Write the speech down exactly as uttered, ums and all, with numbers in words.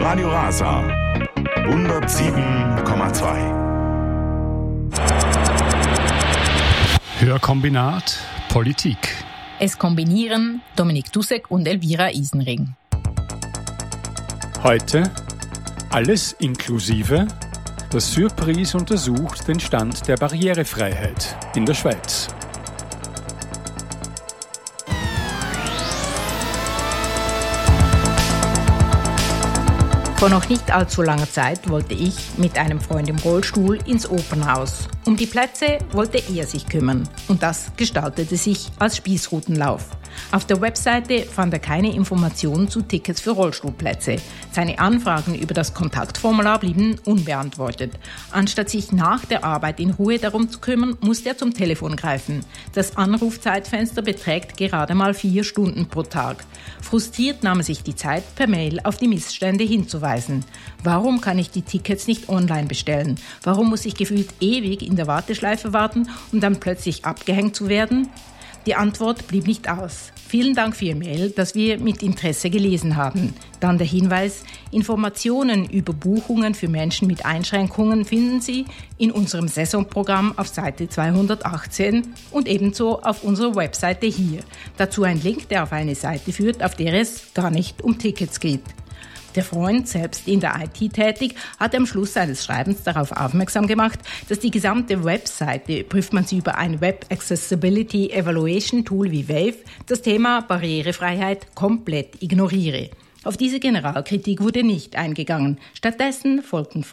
Radio Rasa hundertsieben Komma zwei. Hörkombinat Politik. Es kombinieren Dominik Dussek und Elvira Isenring. Heute alles inklusive. Das Surprise untersucht den Stand der Barrierefreiheit in der Schweiz. Vor noch nicht allzu langer Zeit wollte ich mit einem Freund im Rollstuhl ins Opernhaus. Um die Plätze wollte er sich kümmern. Und das gestaltete sich als Spießrutenlauf. Auf der Webseite fand er keine Informationen zu Tickets für Rollstuhlplätze. Seine Anfragen über das Kontaktformular blieben unbeantwortet. Anstatt sich nach der Arbeit in Ruhe darum zu kümmern, musste er zum Telefon greifen. Das Anrufzeitfenster beträgt gerade mal vier Stunden pro Tag. Frustriert nahm er sich die Zeit, per Mail auf die Missstände hinzuweisen. Warum kann ich die Tickets nicht online bestellen? Warum muss ich gefühlt ewig in der Warteschleife warten, um dann plötzlich abgehängt zu werden? Die Antwort blieb nicht aus. Vielen Dank für Ihr Mail, das wir mit Interesse gelesen haben. Dann der Hinweis: Informationen über Buchungen für Menschen mit Einschränkungen finden Sie in unserem Saisonprogramm auf Seite zweihundertachtzehn und ebenso auf unserer Webseite hier. Dazu ein Link, der auf eine Seite führt, auf der es gar nicht um Tickets geht. Der Freund, selbst in der I T tätig, hat am Schluss seines Schreibens darauf aufmerksam gemacht, dass die gesamte Webseite, prüft man sie über ein Web Accessibility Evaluation Tool wie Wave, das Thema Barrierefreiheit komplett ignoriere. Auf diese Generalkritik wurde nicht eingegangen. Stattdessen folgten